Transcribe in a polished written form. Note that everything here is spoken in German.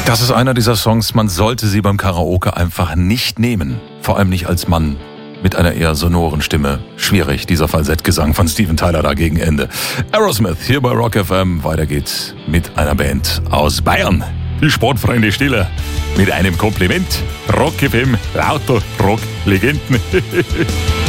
Das ist einer dieser Songs, man sollte sie beim Karaoke einfach nicht nehmen. Vor allem nicht als Mann mit einer eher sonoren Stimme. Schwierig, dieser Falsettgesang von Steven Tyler da gegen Ende. Aerosmith hier bei Rock FM. Weiter geht's mit einer Band aus Bayern. Die Sportfreunde Stiller mit einem Kompliment. Rock FM, lauter Rock-Legenden.